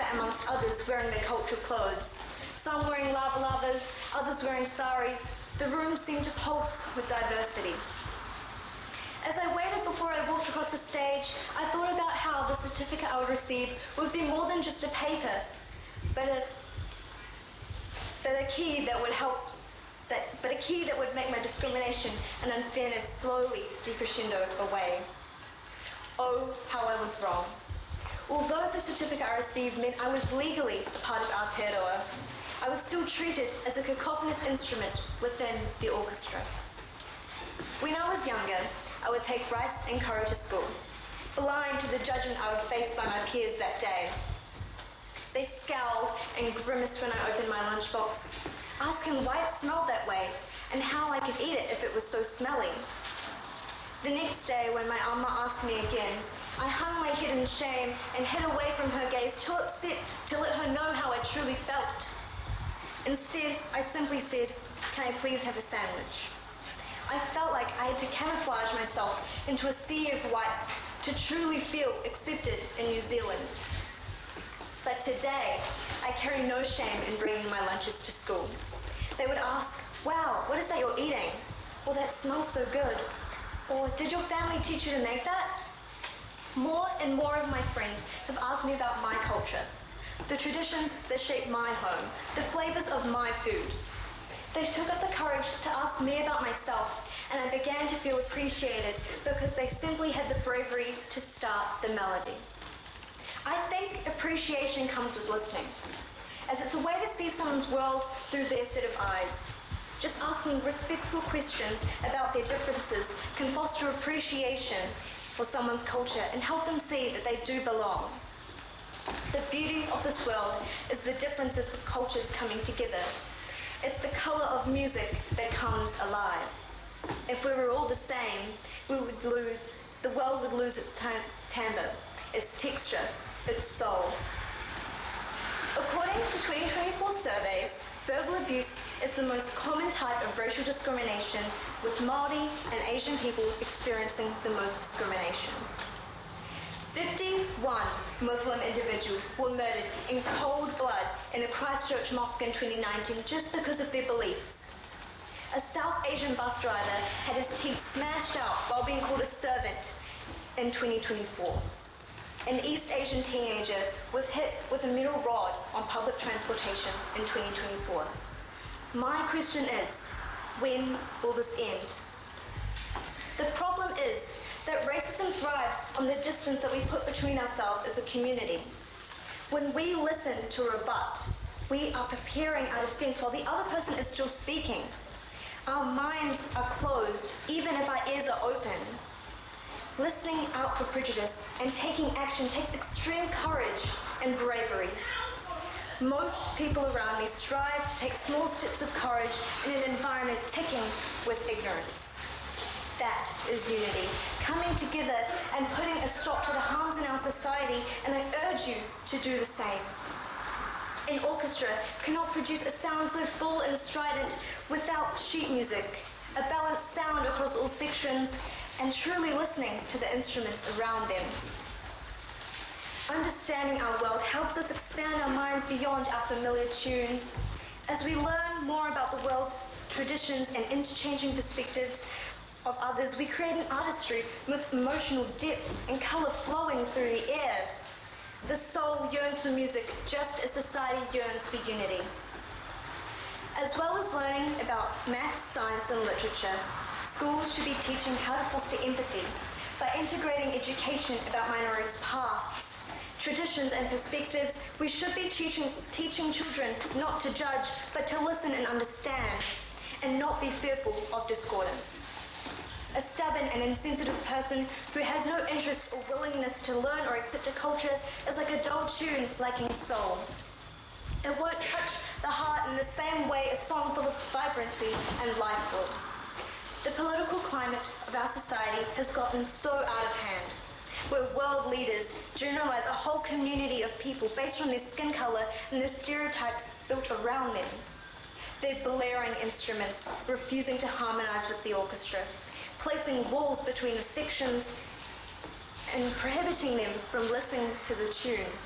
amongst others wearing their cultural clothes. Some wearing lava-lavas, others wearing saris. The room seemed to pulse with diversity. As I waited before I walked across the stage, I thought about how the certificate I would receive would be more than just a paper, but a key that would make my discrimination and unfairness slowly decrescendo away. Oh, how I was wrong. Although the certificate I received meant I was legally a part of Aotearoa, I was still treated as a cacophonous instrument within the orchestra. When I was younger, I would take rice and curry to school, blind to the judgment I would face by my peers that day. They scowled and grimaced when I opened my lunchbox, asking why it smelled that way and how I could eat it if it was so smelly. The next day, when my amma asked me again, I hung my head in shame and hid away from her gaze, too upset to let her know how I truly felt. Instead, I simply said, "Can I please have a sandwich?" I felt like I had to camouflage myself into a sea of white to truly feel accepted in New Zealand. But today, I carry no shame in bringing my lunches to school. They would ask, "Wow, what is that you're eating?" Or "That smells so good." Or "Did your family teach you to make that?" More and more of my friends have asked me about my culture, the traditions that shape my home, the flavors of my food. They took up the courage to ask me about myself, and I began to feel appreciated because they simply had the bravery to start the melody. I think appreciation comes with listening, as it's a way to see someone's world through their set of eyes. Just asking respectful questions about their differences can foster appreciation for someone's culture and help them see that they do belong. The beauty of this world is the differences of cultures coming together. It's the color of music that comes alive. If we were all the same, the world would lose its timbre, its texture, its soul. According to 2024 surveys, verbal abuse is the most common type of racial discrimination, with Māori and Asian people experiencing the most discrimination. 51 Muslim individuals were murdered in cold blood in a Christchurch mosque in 2019 just because of their beliefs. A South Asian bus driver had his teeth smashed out while being called a servant in 2024. An East Asian teenager was hit with a metal rod on public transportation in 2024. My question is, when will this end? The problem is that racism thrives on the distance that we put between ourselves as a community. When we listen to rebut, we are preparing our defense while the other person is still speaking. Our minds are closed, even if our ears are open. Listening out for prejudice and taking action takes extreme courage and bravery. Most people around me strive to take small steps of courage in an environment ticking with ignorance. That is unity, coming together and putting a stop to the harms in our society, and I urge you to do the same. An orchestra cannot produce a sound so full and strident without sheet music, a balanced sound across all sections, and truly listening to the instruments around them. Understanding our world helps us expand our minds beyond our familiar tune. As we learn more about the world's traditions and interchanging perspectives of others, we create an artistry with emotional depth and color flowing through the air. The soul yearns for music just as society yearns for unity. As well as learning about maths, science, and literature, schools should be teaching how to foster empathy by integrating education about minorities' pasts, traditions, and perspectives. We should be teaching children not to judge, but to listen and understand, and not be fearful of discordance. A stubborn and insensitive person who has no interest or willingness to learn or accept a culture is like a dull tune lacking soul. It won't touch the heart in the same way a song full of vibrancy and life would. The political climate of our society has gotten so out of hand, where world leaders generalize a whole community of people based on their skin color and the stereotypes built around them. They're blaring instruments, refusing to harmonize with the orchestra, placing walls between the sections and prohibiting them from listening to the tune.